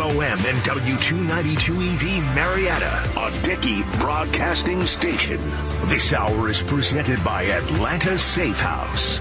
WMOM and W292EV Marietta, a Dickey broadcasting station. This hour is presented by Atlanta Safe House.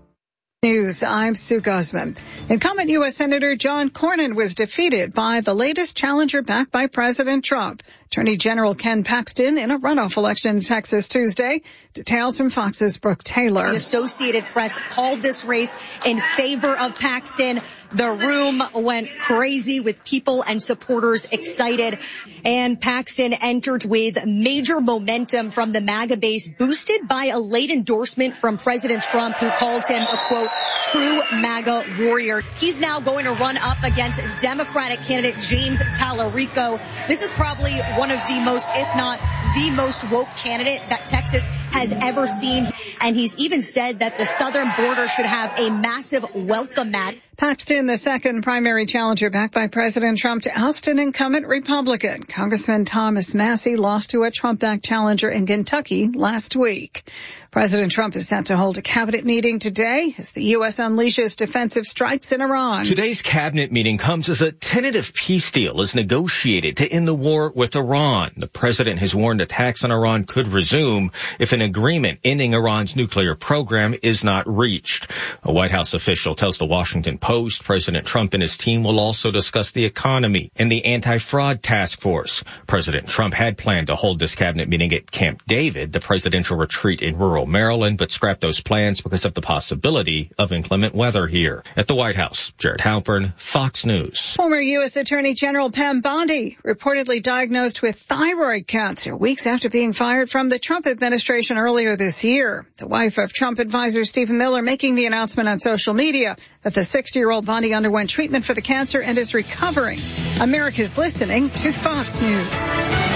News, I'm Sue Guzman. Incumbent U.S. Senator John Cornyn was defeated by the latest challenger backed by President Trump. Attorney General Ken Paxton in a runoff election in Texas Tuesday. Details from Fox's Brooke Taylor. The Associated Press called this race in favor of Paxton. The room went crazy with people and supporters excited. And Paxton entered with major momentum from the MAGA base, boosted by a late endorsement from President Trump, who called him a, quote, true MAGA warrior. He's now going to run up against Democratic candidate James Tallarico. This is probably one of the most, if not the most woke candidate that Texas has ever seen. And he's even said that the southern border should have a massive welcome mat. Paxton, the second primary challenger backed by President Trump to oust an incumbent Republican. Congressman Thomas Massie lost to a Trump-backed challenger in Kentucky last week. President Trump is set to hold a cabinet meeting today as the U.S. unleashes defensive strikes in Iran. Today's cabinet meeting comes as a tentative peace deal is negotiated to end the war with Iran. The president has warned attacks on Iran could resume if an agreement ending Iran's nuclear program is not reached. A White House official tells the Washington Post President Trump and his team will also discuss the economy and the anti-fraud task force. President Trump had planned to hold this cabinet meeting at Camp David, the presidential retreat in rural Maryland, but scrapped those plans because of the possibility of inclement weather here. At the White House, Jared Halpern, Fox News. Former U.S. Attorney General Pam Bondi reportedly diagnosed with thyroid cancer weeks after being fired from the Trump administration earlier this year. The wife of Trump advisor Stephen Miller making the announcement on social media that the 60-year-old Bondi underwent treatment for the cancer and is recovering. America's listening to Fox News.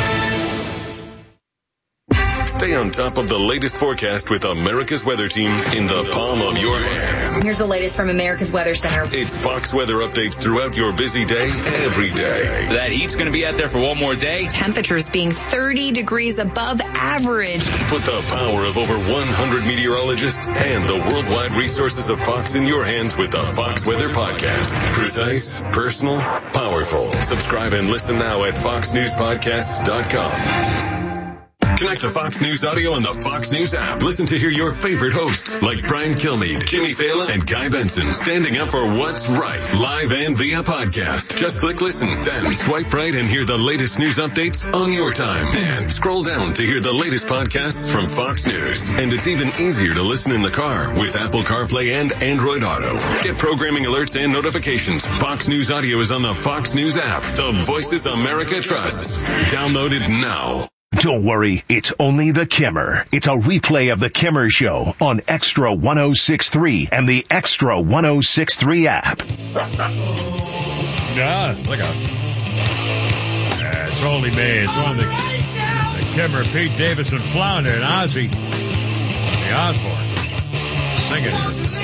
Stay on top of the latest forecast with America's Weather Team in the palm of your hand. Here's the latest from America's Weather Center. It's Fox weather updates throughout your busy day, every day. That heat's going to be out there for one more day. Temperatures being 30 degrees above average. Put the power of over 100 meteorologists and the worldwide resources of Fox in your hands with the Fox Weather Podcast. Precise, personal, powerful. Subscribe and listen now at foxnewspodcasts.com. Connect to Fox News Audio on the Fox News app. Listen to hear your favorite hosts like Brian Kilmeade, Jimmy Fallon, and Guy Benson standing up for what's right, live and via podcast. Just click listen, then swipe right and hear the latest news updates on your time. And scroll down to hear the latest podcasts from Fox News. And it's even easier to listen in the car with Apple CarPlay and Android Auto. Get programming alerts and notifications. Fox News Audio is on the Fox News app. The voices America trusts. Download it now. Don't worry, it's only The Kimmer. It's a replay of The Kimmer Show on Extra 106.3 and the Extra 106.3 app. Yeah, look out. It's only me. It's only the Kimmer, Pete Davidson, Flounder, and Ozzy. The Osbourne. Singing.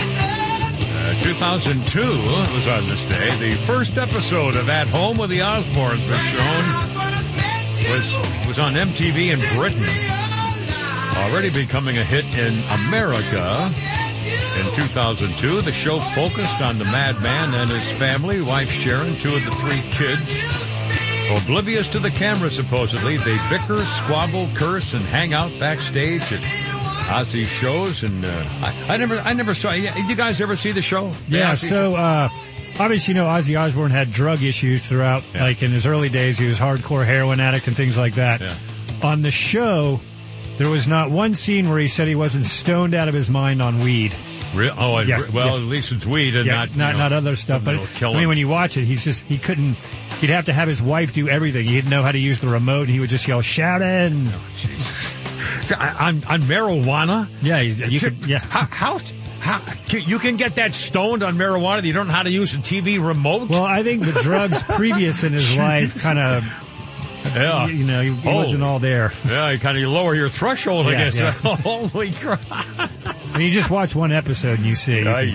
2002 was on this day. The first episode of At Home with the Osbournes was shown. Was on MTV in Britain, already becoming a hit in America. In 2002, the show focused on the madman and his family, wife Sharon, two of the three kids. Oblivious to the camera, supposedly, they bicker, squabble, curse, and hang out backstage at Ozzy's shows. And I never saw. Did you guys ever see the show? Yeah. Obviously, you know, Ozzy Osbourne had drug issues throughout, like in his early days. He was hardcore heroin addict and things like that. Yeah. On the show, there was not one scene where he said he wasn't stoned out of his mind on weed. Really? Oh, at least it's weed and not other stuff. But I mean, when you watch it, he'd have to have his wife do everything. He didn't know how to use the remote, and he would just yell, "Shout in!" Oh, on marijuana? Yeah, How you can get that stoned on marijuana? You don't know how to use a TV remote? Well, I think the drugs previous in his life kind of, he wasn't all there. Yeah, you lower your threshold, I guess. Yeah. Holy crap. And you just watch one episode and you see. Anyway.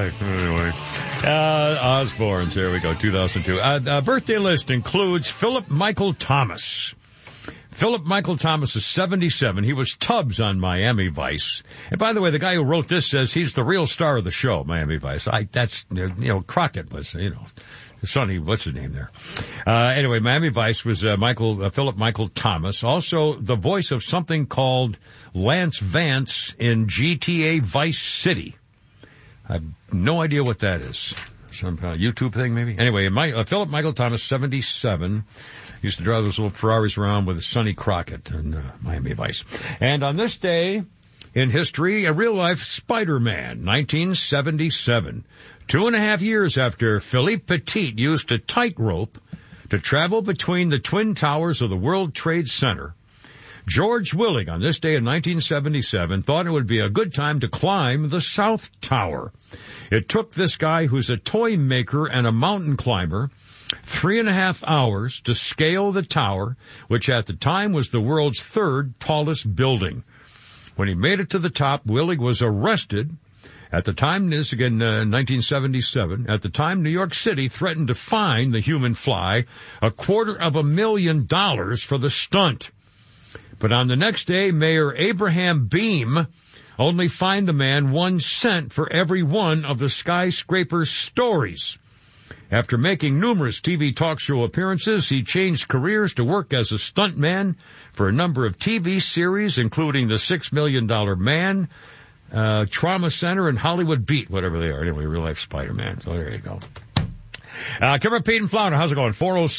Osbournes, there we go, 2002. Birthday list includes Philip Michael Thomas. Philip Michael Thomas is 77. He was Tubbs on Miami Vice. And by the way, the guy who wrote this says he's the real star of the show, Miami Vice. Crockett was, Sonny, what's his name there? Anyway, Miami Vice was Philip Michael Thomas, also the voice of something called Lance Vance in GTA Vice City. I have no idea what that is. Some YouTube thing, maybe? Anyway, Philip Michael Thomas, 77, used to drive those little Ferraris around with Sonny Crockett in Miami Vice. And on this day in history, a real-life Spider-Man, 1977. 2.5 years after Philippe Petit used a tightrope to travel between the Twin Towers of the World Trade Center, George Willing, on this day in 1977, thought it would be a good time to climb the South Tower. It took this guy, who's a toy maker and a mountain climber, 3.5 hours to scale the tower, which at the time was the world's third tallest building. When he made it to the top, Willing was arrested. At the time, 1977, at the time, New York City threatened to fine the human fly $250,000 for the stunt. But on the next day, Mayor Abraham Beam only fined the man 1 cent for every one of the skyscraper's stories. After making numerous TV talk show appearances, he changed careers to work as a stuntman for a number of TV series, including The $6 Million Man, Trauma Center, and Hollywood Beat, whatever they are. Anyway, real life Spider-Man. So there you go. Kimmer, Pete, and Flounder, how's it going?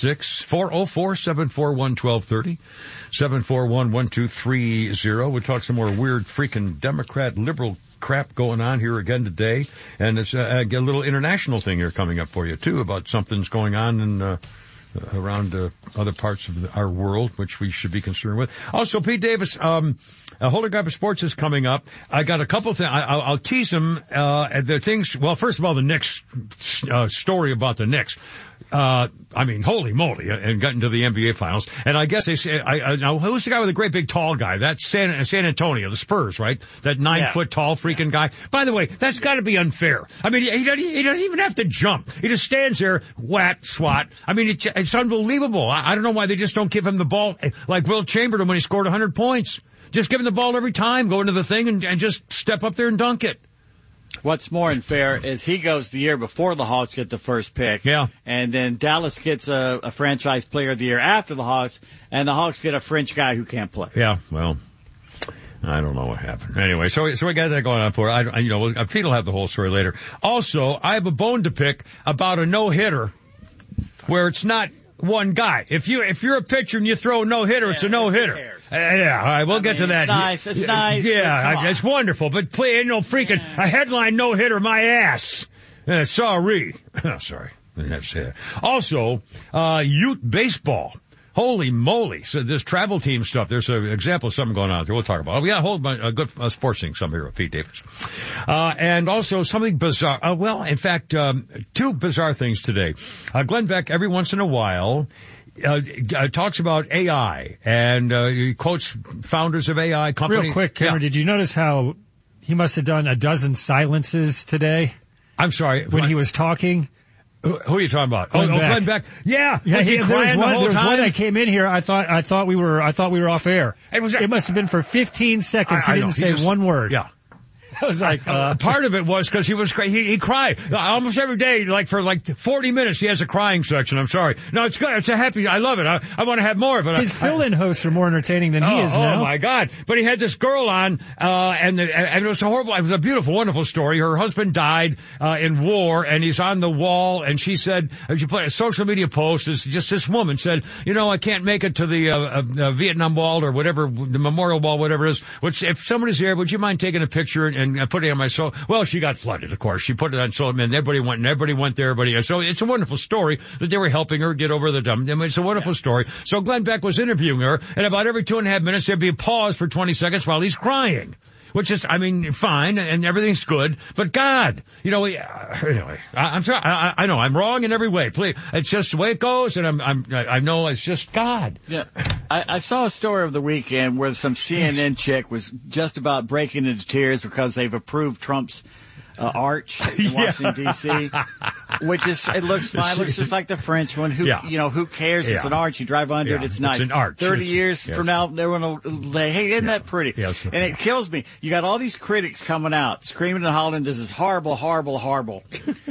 406-404-741-1230, 741-1230. We'll talk some more weird freaking Democrat liberal crap going on here again today. And it's a little international thing here coming up for you, too, about something's going on in around other parts of our world, which we should be concerned with. Also, Pete Davis, Holder Guy for Sports is coming up. I got a couple of things. I'll tease them. The things. Well, first of all, the Knicks story about the Knicks. Holy moly, and got into the NBA Finals. And I guess they say, now who's the guy with the great big tall guy? That's San Antonio, the Spurs, right? That 9 foot tall freaking guy. By the way, that's got to be unfair. I mean, he doesn't even have to jump. He just stands there, whack, swat. I mean, it's unbelievable. I don't know why they just don't give him the ball like Will Chamberlain when he scored 100 points. Just give him the ball every time, go into the thing and just step up there and dunk it. What's more unfair is he goes the year before the Hawks get the first pick. Yeah. And then Dallas gets a franchise player of the year after the Hawks, and the Hawks get a French guy who can't play. Yeah, well, I don't know what happened. Anyway, so we got that going on for it. Pete will have the whole story later. Also, I have a bone to pick about a no-hitter where it's not one guy. If you're a pitcher and you throw a no-hitter, it's a no-hitter. All right, we'll get to that. It's nice. Yeah, it's wonderful, but please, ain't no freaking a headline no-hitter my ass. Sorry. Sorry. That's it. Also, Ute baseball. Holy moly. So this travel team stuff, there's an example of something going on there. We'll talk about it. We got a whole bunch of good sports things, some here with Pete Davis. And also something bizarre. In fact, two bizarre things today. Glenn Beck, every once in a while, talks about AI and he quotes founders of AI companies. Real quick, Cameron, did you notice how he must have done a dozen silences today? I'm sorry. When he was talking? Who are you talking about? Glenn Beck. Yeah. Was he crying the whole time? There was one that came in here. I thought we were off air. It must have been for 15 seconds. He didn't say one word. Yeah. I was like, part of it was because he was he cried almost every day, for 40 minutes. He has a crying section. I'm sorry. No, it's good. It's a happy. I love it. I want to have more of it. His fill-in hosts are more entertaining than he is now. Oh my God! But he had this girl on, and it was horrible. It was a beautiful, wonderful story. Her husband died in war, and he's on the wall. And she said, she put a social media post. It's just this woman said, I can't make it to the Vietnam Wall or whatever, the Memorial Wall, whatever it is. Which, if somebody's there, would you mind taking a picture and putting it on my soul? Well, she got flooded, of course. She put it on social media, and everybody went there. So it's a wonderful story that they were helping her get over the dump. It's a wonderful story. So Glenn Beck was interviewing her, and about every 2.5 minutes there'd be a pause for 20 seconds while he's crying. Which is, fine, and everything's good, but God, anyway, I'm sorry, I know, I'm wrong in every way, please, it's just the way it goes, and I know it's just God. Yeah, I saw a story of the weekend where some CNN chick was just about breaking into tears because they've approved Trump's arch in Washington, D.C., which is, it looks fine. It looks just like the French one. Who cares? It's an arch. You drive under it. It's nice. It's an arch. 30 years from now, they're going to say, hey, isn't that pretty? Yes. And it kills me. You got all these critics coming out, screaming and hollering, this is horrible, horrible, horrible.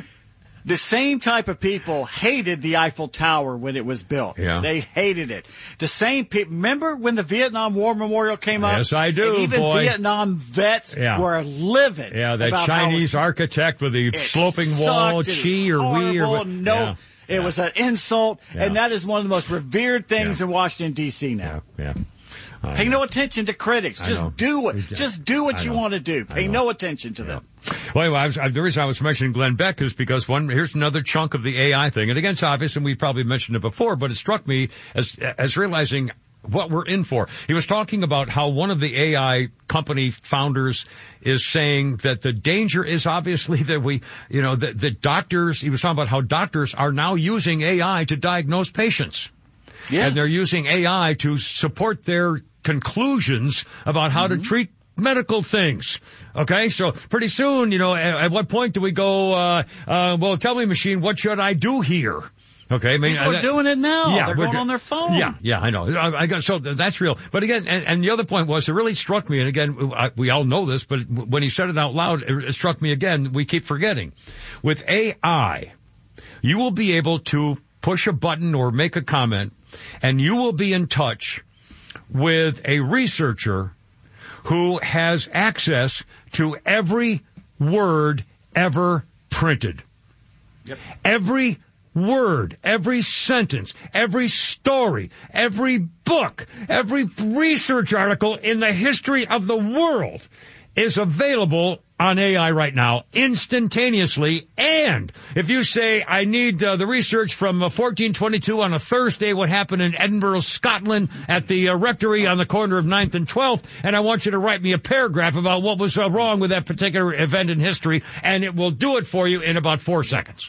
The same type of people hated the Eiffel Tower when it was built. Yeah. They hated it. The same people. Remember when the Vietnam War Memorial came up? Yes, I do, and even boy. Vietnam vets were livid. Yeah, that Chinese architect with the sloping wall, Chi or We or no. It was an insult, and that is one of the most revered things in Washington, D.C. now. Yeah. Pay no attention to critics. Just do it. Just do what you want to do. Pay no attention to them. Well, anyway, the reason I was mentioning Glenn Beck is because here's another chunk of the AI thing. And again, it's obvious, and we probably mentioned it before, but it struck me as realizing what we're in for. He was talking about how one of the AI company founders is saying that the danger is obviously that the doctors, he was talking about how doctors are now using AI to diagnose patients. Yes. And they're using AI to support their conclusions about how to treat medical things. Okay, so pretty soon, at what point do we go, well, tell me, machine, what should I do here? Okay, I mean, people are doing it now. Yeah, they're going on their phone. Yeah, I know. So that's real. But again, and the other point was, it really struck me, and again, we all know this, but when he said it out loud, it struck me again, we keep forgetting. With AI, you will be able to push a button or make a comment, and you will be in touch with a researcher who has access to every word ever printed. Yep. Every word, every sentence, every story, every book, every research article in the history of the world is available on AI right now, instantaneously. And if you say, I need the research from 1422 on a Thursday, what happened in Edinburgh, Scotland, at the rectory on the corner of 9th and 12th, and I want you to write me a paragraph about what was wrong with that particular event in history, and it will do it for you in about 4 seconds.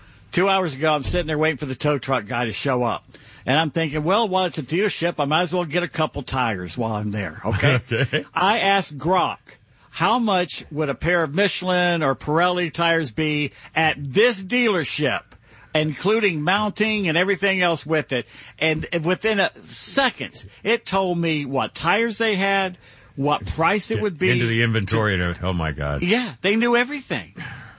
2 hours ago, I'm sitting there waiting for the tow truck guy to show up. And I'm thinking, well, while it's a dealership, I might as well get a couple tires while I'm there, okay? I asked Grok, how much would a pair of Michelin or Pirelli tires be at this dealership, including mounting and everything else with it? And within seconds, it told me what tires they had, what price it would be. Into the inventory and everything. Oh, my God. Yeah, they knew everything.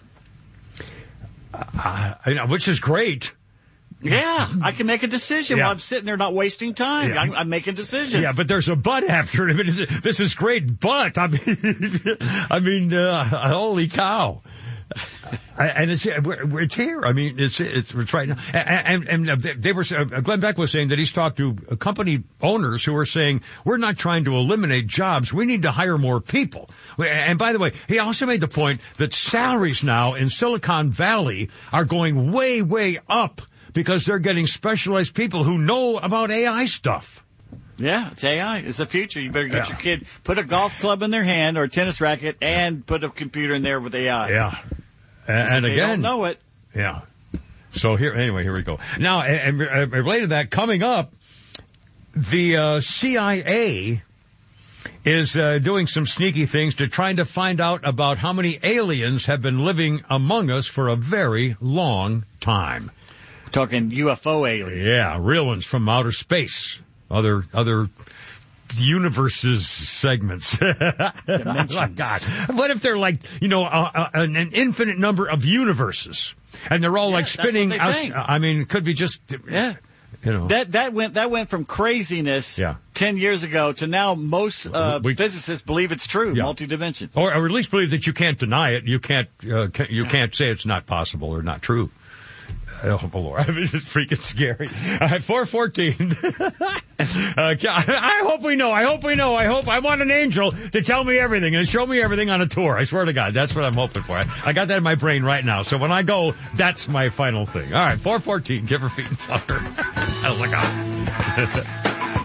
Which is great. Yeah, I can make a decision while I'm sitting there not wasting time. Yeah. I'm making decisions. Yeah, but there's a but after it. I mean, this is great, but I mean, holy cow. And it's here. I mean, it's right now. And they were, Glenn Beck was saying that he's talked to company owners who are saying, we're not trying to eliminate jobs. We need to hire more people. And by the way, he also made the point that salaries now in Silicon Valley are going way, way up because they're getting specialized people who know about AI stuff. Yeah, it's AI. It's the future. You better get your kid, put a golf club in their hand or a tennis racket and put a computer in there with AI. Yeah. And they again, don't know it. Yeah. So here we go. Now, and related to that, coming up, the CIA is doing some sneaky things to trying to find out about how many aliens have been living among us for a very long time. We're talking UFO aliens. Yeah, real ones from outer space. Other universes segments. Oh, God. What if they're like, an infinite number of universes and they're all like spinning out? I mean, it could be just, That went from craziness 10 years ago to now most physicists believe it's true, multi-dimensions. Or at least believe that you can't deny it. You can't say it's not possible or not true. Oh, Lord. This is freaking scary. 414. I hope we know. I want an angel to tell me everything and show me everything on a tour. I swear to God. That's what I'm hoping for. I got that in my brain right now. So when I go, that's my final thing. All right. 414. Give her feet and flower. Oh, my God.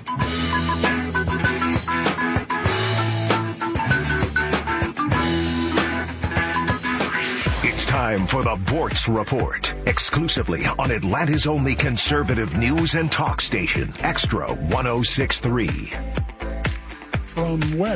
Time for the Bortz Report, exclusively on Atlanta's only conservative news and talk station, Extra 106.3. From West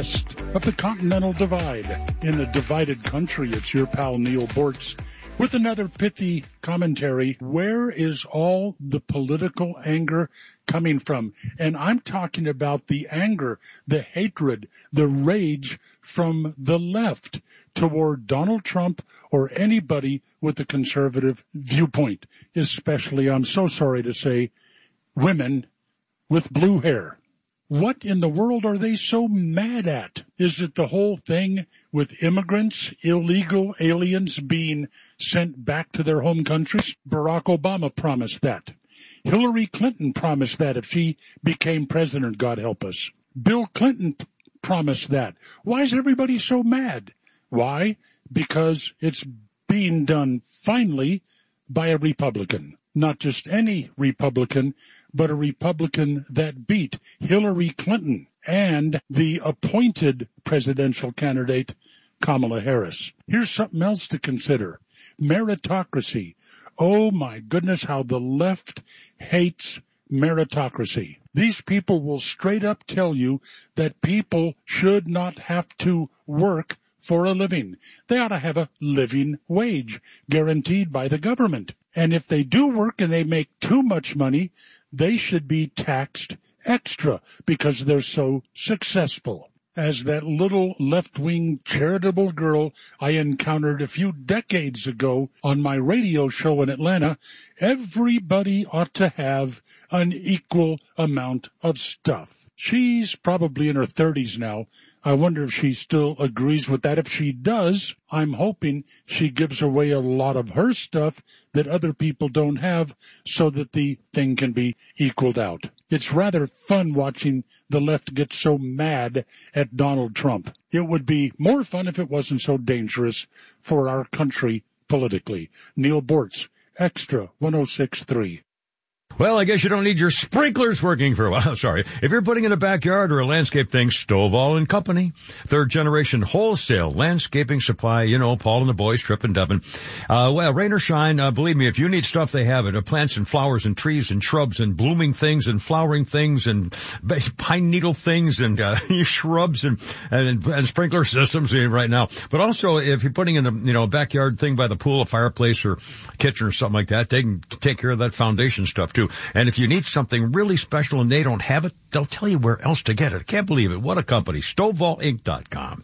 of the Continental Divide. In a divided country, it's your pal Neil Bortz with another pithy commentary. Where is all the political anger coming from? And I'm talking about the anger, the hatred, the rage from the left toward Donald Trump or anybody with a conservative viewpoint, especially, I'm so sorry to say, women with blue hair. What in the world are they so mad at? Is it the whole thing with immigrants, illegal aliens being sent back to their home countries? Barack Obama promised that. Hillary Clinton promised that if she became president, God help us. Bill Clinton promised that. Why is everybody so mad? Why? Because it's being done finally by a Republican. Not just any Republican, but a Republican that beat Hillary Clinton and the appointed presidential candidate, Kamala Harris. Here's something else to consider. Meritocracy. Oh my goodness, how the left hates meritocracy. These people will straight up tell you that people should not have to work for a living. They ought to have a living wage guaranteed by the government. And if they do work and they make too much money, they should be taxed extra because they're so successful. As that little left-wing charitable girl I encountered a few decades ago on my radio show in Atlanta, everybody ought to have an equal amount of stuff. She's probably in her 30s now. I wonder if she still agrees with that. If she does, I'm hoping she gives away a lot of her stuff that other people don't have so that the thing can be equaled out. It's rather fun watching the left get so mad at Donald Trump. It would be more fun if it wasn't so dangerous for our country politically. Neil Bortz, Extra 106.3. Well, I guess you don't need your sprinklers working for a while. Sorry. If you're putting in a backyard or a landscape thing, Stovall & Company, third generation wholesale landscaping supply. You know, Paul and the boys, Trip and Devin. Well, rain or shine, believe me, if you need stuff, they have it. Plants and flowers and trees and shrubs and blooming things and flowering things and pine needle things and shrubs and sprinkler systems right now. But also, if you're putting in a backyard thing by the pool, a fireplace or kitchen or something like that, they can take care of that foundation stuff too. And if you need something really special and they don't have it, they'll tell you where else to get it. I can't believe it. What a company. StovallInc.com.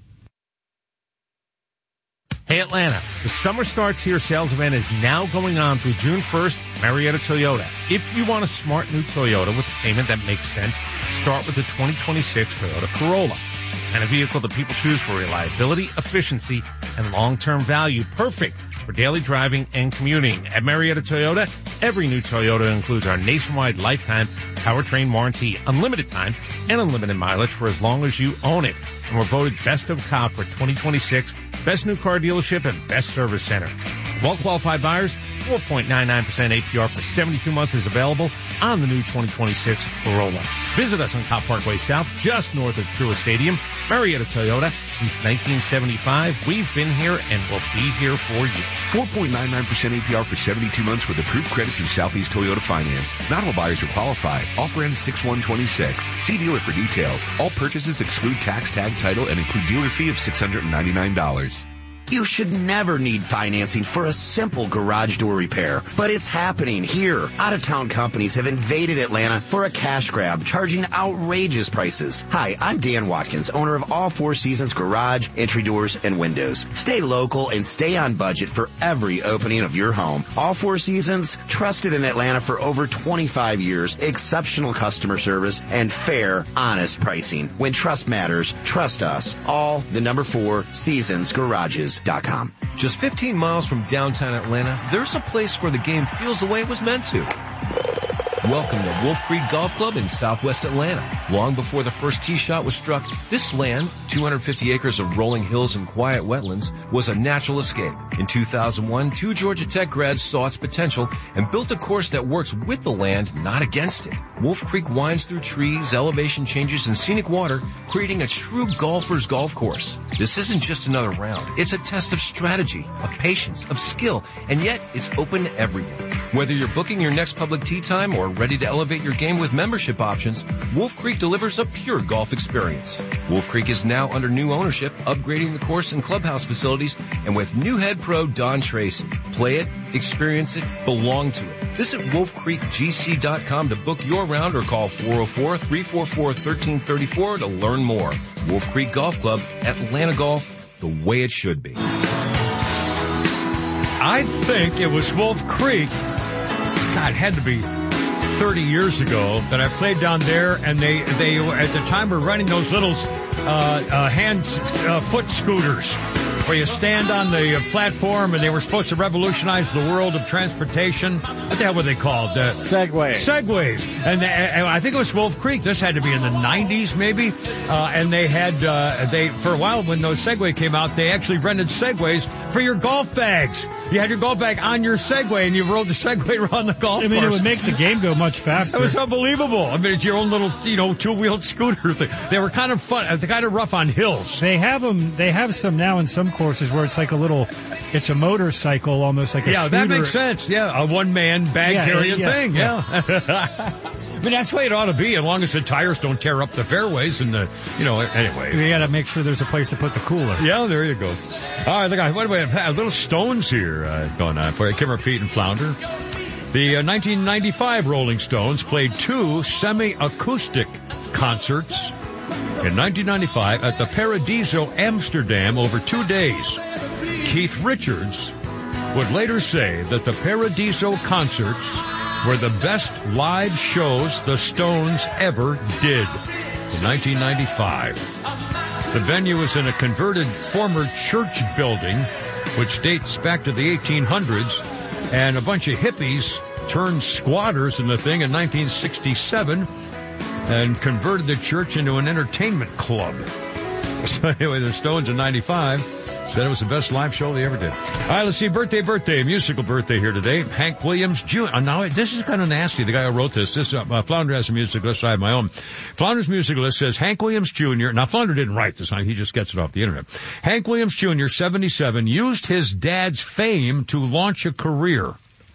Hey Atlanta, the Summer Starts Here sales event is now going on through June 1st, Marietta Toyota. If you want a smart new Toyota with a payment that makes sense, start with the 2026 Toyota Corolla. And a vehicle that people choose for reliability, efficiency, and long-term value. Perfect for daily driving and commuting. At Marietta Toyota, every new Toyota includes our nationwide lifetime powertrain warranty, unlimited time, and unlimited mileage for as long as you own it. And we're voted Best of COP for 2026, Best New Car Dealership, and Best Service Center. Well-qualified buyers, 4.99% APR for 72 months is available on the new 2026 Corolla. Visit us on Cop Parkway South, just north of Truist Stadium. Marietta Toyota, since 1975. We've been here and will be here for you. 4.99% APR for 72 months with approved credit through Southeast Toyota Finance. Not all buyers are qualified. Offer ends 6/1/26. See dealer for details. All purchases exclude tax, tag, title, and include dealer fee of $699. You should never need financing for a simple garage door repair, but it's happening here. Out-of-town companies have invaded Atlanta for a cash grab, charging outrageous prices. Hi, I'm Dan Watkins, owner of All Four Seasons Garage, Entry Doors, and Windows. Stay local and stay on budget for every opening of your home. All Four Seasons, trusted in Atlanta for over 25 years, exceptional customer service, and fair, honest pricing. When trust matters, trust us. All the number 4 Seasons Garages. Just 15 miles from downtown Atlanta, there's a place where the game feels the way it was meant to. Welcome to Wolf Creek Golf Club in southwest Atlanta. Long before the first tee shot was struck, this land, 250 acres of rolling hills and quiet wetlands, was a natural escape. In 2001, 2 Georgia Tech grads saw its potential and built a course that works with the land, not against it. Wolf Creek winds through trees, elevation changes, and scenic water, creating a true golfer's golf course. This isn't just another round. It's a test of strategy, of patience, of skill, and yet it's open every day. Whether you're booking your next public tee time or ready to elevate your game with membership options, Wolf Creek delivers a pure golf experience. Wolf Creek is now under new ownership, upgrading the course and clubhouse facilities, and with new head pro Don Tracy. Play it, experience it, belong to it. Visit wolfcreekgc.com to book your round or call 404-344-1334 to learn more. Wolf Creek Golf Club, Atlanta Golf, the way it should be. I think it was Wolf Creek. God, it had to be 30 years ago that I played down there, and they at the time were running those little foot scooters where you stand on the platform, and they were supposed to revolutionize the world of transportation. What the hell were they called? Segways. And I think it was Wolf Creek. This had to be in the 90s, maybe. And they had, for a while when those Segway came out, they actually rented Segways for your golf bags. You had your golf bag on your Segway, and you rode the Segway around the golf course. I mean, it would make the game go much faster. It was unbelievable. I mean, it's your own little, two-wheeled scooter thing. They were kind of fun, kind of rough on hills. They have some now in some courses where it's like it's a motorcycle, almost like a scooter. Yeah, that makes sense. Yeah, a one-man bag-carrying thing. Yeah. I mean, that's the way it ought to be, as long as the tires don't tear up the fairways and anyway. You gotta make sure there's a place to put the cooler. Yeah, there you go. All right, look, what do we have? Little Stones here going on for you. Kimmer, Pete, and Flounder. The 1995 Rolling Stones played 2 semi-acoustic concerts in 1995 at the Paradiso Amsterdam over 2 days. Keith Richards would later say that the Paradiso concerts were the best live shows the Stones ever did in 1995. The venue was in a converted former church building, which dates back to the 1800s, and a bunch of hippies turned squatters in the thing in 1967 and converted the church into an entertainment club. So anyway, the Stones in 95 said it was the best live show they ever did. All right, let's see. Musical birthday here today. Hank Williams Jr. Now, this is kind of nasty. The guy who wrote this Flounder has a music list. I have my own. Flounder's music list says Hank Williams Jr. Now, Flounder didn't write this. He just gets it off the internet. Hank Williams Jr., 77, used his dad's fame to launch a career.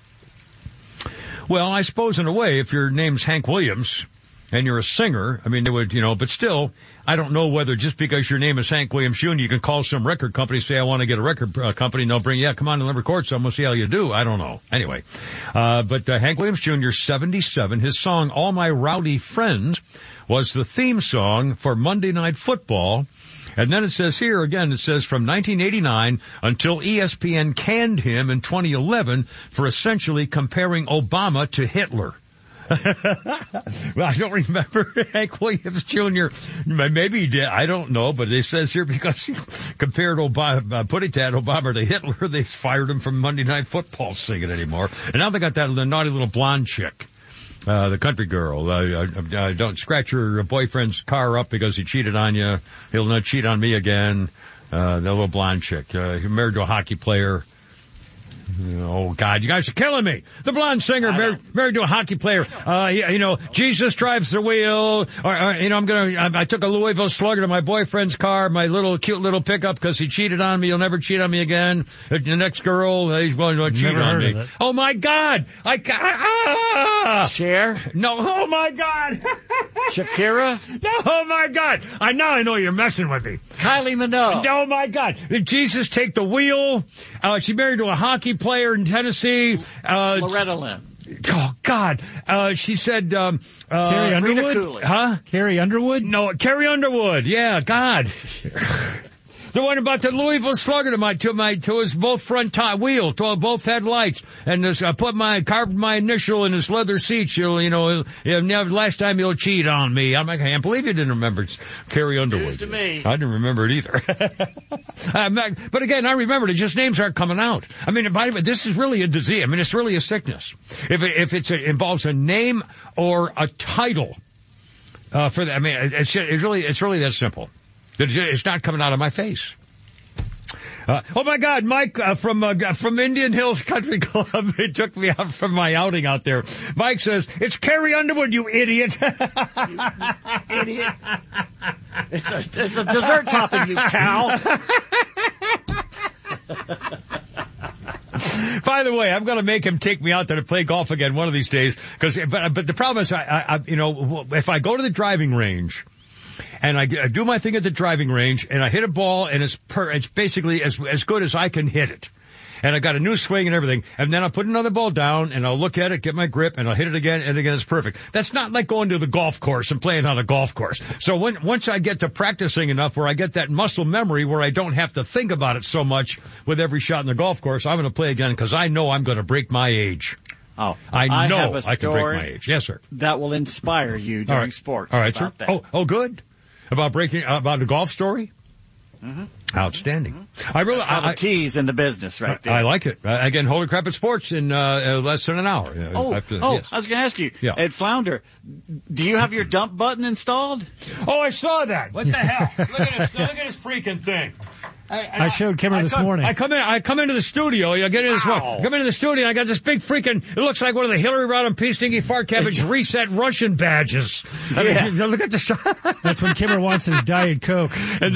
Well, I suppose in a way, if your name's Hank Williams and you're a singer, I mean, they would, but still, I don't know whether just because your name is Hank Williams Jr., you can call some record company, say, I want to get a record company, and they'll bring, come on and record some, we'll see how you do. I don't know. Anyway, but Hank Williams Jr., 77, his song, All My Rowdy Friends, was the theme song for Monday Night Football. And then it says here, again, it says from 1989 until ESPN canned him in 2011 for essentially comparing Obama to Hitler. Well, I don't remember Hank Williams Jr. Maybe he did. I don't know, but it says here because he compared Obama to Hitler, they fired him from Monday Night Football singing anymore. And now they got that naughty little blonde chick. The country girl. Don't scratch your boyfriend's car up because he cheated on you. He'll not cheat on me again. The little blonde chick. Married to a hockey player. Oh, God, you guys are killing me. The blonde singer married to a hockey player. Jesus drives the wheel. I took a Louisville Slugger to my boyfriend's car, my cute little pickup, because he cheated on me. He'll never cheat on me again. The next giral, he's going to cheat on me. Oh, my God. Cher? No, oh, my God. Shakira? No, oh, my God. Now I know you're messing with me. Kylie Minogue? Oh, my God. Did Jesus take the wheel? She married to a hockey player in Tennessee. Loretta Lynn. Oh, God. She said, Carrie Underwood? Huh? Carrie Underwood? No, Carrie Underwood. Yeah, God. The one about the Louisville Slugger to his both front wheel, to both headlights, and I carved my initial in his leather seat. Last time you'll cheat on me. I can't believe you didn't remember Carrie Underwood. News to me. I didn't remember it either. But again, I remembered it. Just names aren't coming out. I mean, by the way, this is really a disease. I mean, it's really a sickness. If it involves a name or a title, for that, I mean, it's really that simple. It's not coming out of my face. Oh my God, Mike from Indian Hills Country Club. It took me out from my outing out there. Mike says, "It's Carrie Underwood, you idiot." Idiot. It's a dessert topping, you cow. By the way, I'm going to make him take me out there to play golf again one of these days. But the problem is, if I go to the driving range and I do my thing at the driving range and I hit a ball and it's basically as good as I can hit it. And I got a new swing and everything. And then I'll put another ball down and I'll look at it, get my grip, and I'll hit it again, and again it's perfect. That's not like going to the golf course and playing on a golf course. So once I get to practicing enough where I get that muscle memory where I don't have to think about it so much with every shot in the golf course, I'm going to play again because I know I'm going to break my age. Oh, I know have a I can break my age. Yes, sir. That will inspire you during sports. All right, sir. That. Oh, good. About a golf story? Mm-hmm. Outstanding. Mm-hmm. I really have a tease in the business right there. I like it. Again, Holy Crap at Sports in less than an hour. Yes. I was going to ask you, Ed Flounder, do you have your dump button installed? Oh, I saw that. What the hell? Look at this freaking thing. I showed Kimmer this morning. I come into the studio. I get in this one. Come into the studio. I got this big freaking. It looks like one of the Hillary Rodham P. Stinky Fart Cabbage reset Russian badges. I mean, look at this. That's when Kimmer wants his Diet Coke.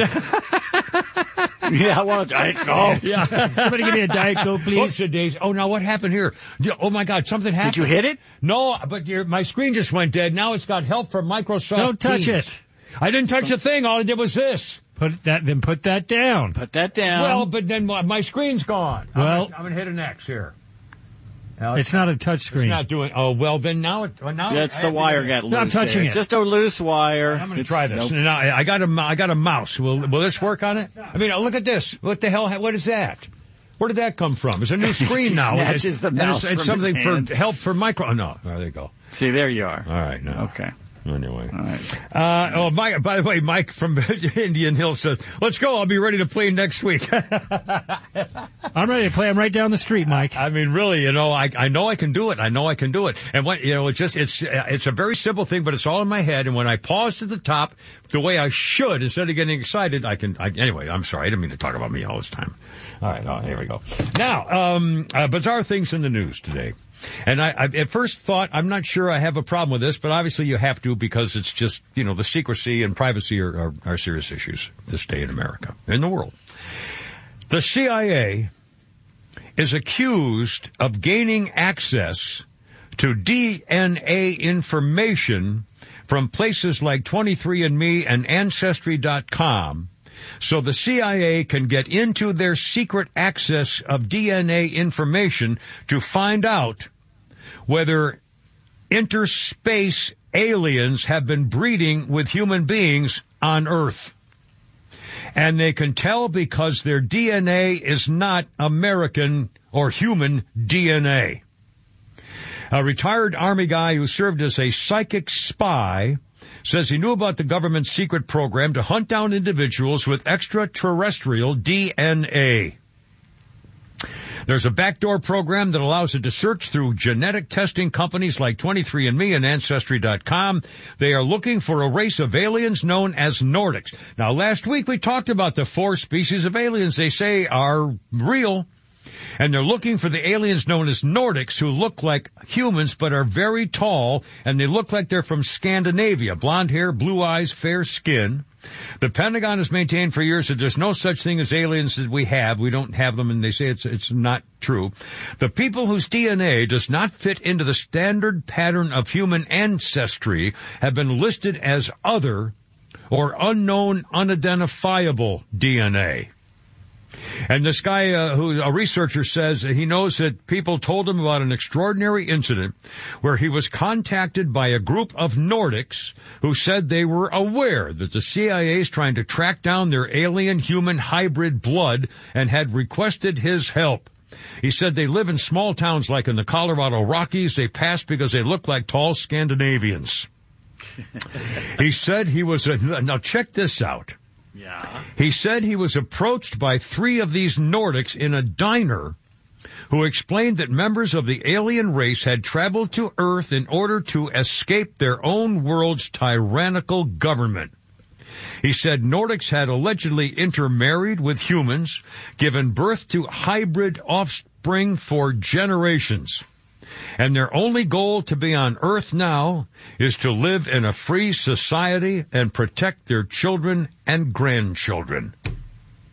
Yeah, I want a Diet Coke. Yeah, somebody give me a Diet Coke, please. Oh, now what happened here? Oh my God, something happened. Did you hit it? No, but my screen just went dead. Now it's got help from Microsoft. Don't touch Teams. it. I didn't touch a thing. All I did was this. Put that down. Put that down. Well, but then my screen's gone. Well, I'm gonna hit an X here. Now, it's not a touch screen. It's not doing. Oh well, then now that's the wire got loose. Stop touching it. Just a loose wire. I'm gonna try this. Nope. Now, I got a mouse. Will this work on it? I mean, look at this. What the hell? What is that? Where did that come from? It's a new screen now. Snatches the mouse it's from something his hand. for help for micro. Oh, no, there you go. See, there you are. All right, now. Okay. Anyway. All right. Mike, by the way, Mike from Indian Hill says, let's go. I'll be ready to play next week. I'm ready to play. I'm right down the street, Mike. I mean, really, I know I can do it. I know I can do it. And what, it's a very simple thing, but it's all in my head. And when I pause at the top, the way I should, instead of getting excited, anyway, I'm sorry. I didn't mean to talk about me all this time. All right. Here we go. Now, bizarre things in the news today. And I at first thought, I'm not sure I have a problem with this, but obviously you have to because it's just, the secrecy and privacy are serious issues this day in America, in the world. The CIA is accused of gaining access to DNA information from places like 23andMe and Ancestry.com so the CIA can get into their secret access of DNA information to find out whether interspace aliens have been breeding with human beings on Earth. And they can tell because their DNA is not American or human DNA. A retired Army guy who served as a psychic spy says he knew about the government's secret program to hunt down individuals with extraterrestrial DNA. There's a backdoor program that allows it to search through genetic testing companies like 23andMe and Ancestry.com. They are looking for a race of aliens known as Nordics. Now, last week we talked about the 4 species of aliens they say are real. And they're looking for the aliens known as Nordics who look like humans but are very tall, and they look like they're from Scandinavia. Blonde hair, blue eyes, fair skin. The Pentagon has maintained for years that there's no such thing as aliens that we have. We don't have them, and they say it's not true. The people whose DNA does not fit into the standard pattern of human ancestry have been listed as other or unknown, unidentifiable DNA. And this guy, who's a researcher, says he knows that people told him about an extraordinary incident where he was contacted by a group of Nordics who said they were aware that the CIA is trying to track down their alien-human hybrid blood and had requested his help. He said they live in small towns like in the Colorado Rockies. They passed because they look like tall Scandinavians. He said he was now check this out. Yeah. He said he was approached by 3 of these Nordics in a diner who explained that members of the alien race had traveled to Earth in order to escape their own world's tyrannical government. He said Nordics had allegedly intermarried with humans, given birth to hybrid offspring for generations. And their only goal to be on Earth now is to live in a free society and protect their children and grandchildren.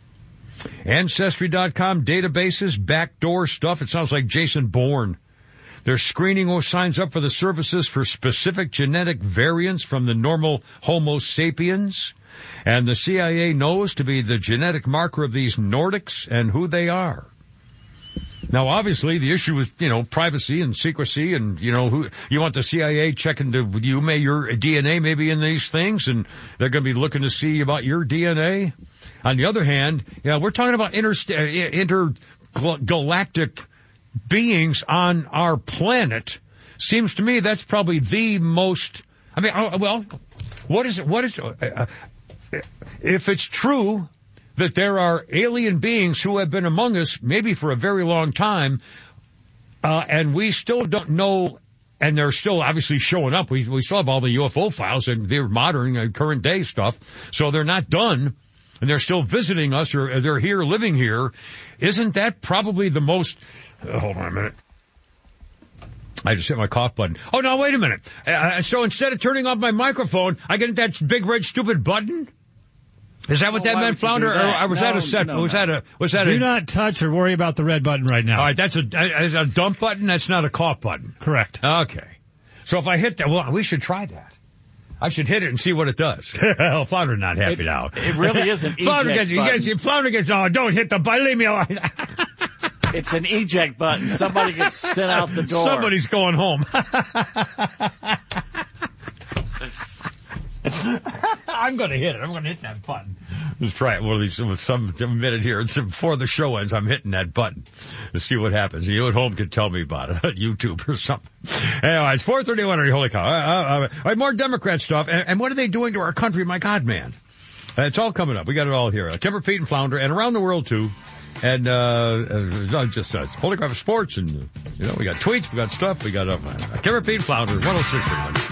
Ancestry.com databases, backdoor stuff. It sounds like Jason Bourne. They're screening who signs up for the services for specific genetic variants from the normal Homo sapiens. And the CIA knows to be the genetic marker of these Nordics and who they are. Now, obviously, the issue is, privacy and secrecy and, who you want the CIA checking your DNA maybe in these things, and they're going to be looking to see about your DNA. On the other hand, we're talking about intergalactic beings on our planet. Seems to me that's probably the most, what is it? If it's true that there are alien beings who have been among us maybe for a very long time, and we still don't know, and they're still obviously showing up. We still have all the UFO files and they're modern current day stuff, so they're not done, and they're still visiting us, or they're here, living here. Isn't that probably the most, hold on a minute. I just hit my cough button. Oh, no, wait a minute. So instead of turning off my microphone, I get that big red stupid button? Is that what that meant, Flounder? Or was that a set? Was that a? Do not touch or worry about the red button right now. All right, that's a dump button. That's not a cough button. Correct. Okay. So if I hit that, well, we should try that. I should hit it and see what it does. Flounder not happy now. It really is an eject button. Flounder gets, oh, don't hit the button. Leave me alone. It's an eject button. Somebody gets sent out the door. Somebody's going home. I'm going to hit it. I'm going to hit that button. Let's try it. One of these, with some minute here. It's before the show ends. I'm hitting that button to see what happens. You at home can tell me about it on YouTube or something. Anyway, it's 4:31. Holy cow. More Democrat stuff. And what are they doing to our country? My God, man. It's all coming up. We got it all here. Timber, Pete, and Flounder, and around the world, too. And, just Holy Crap Sports, and, we got tweets, we got stuff, we got, Timber, Pete, and Flounder, 106.1.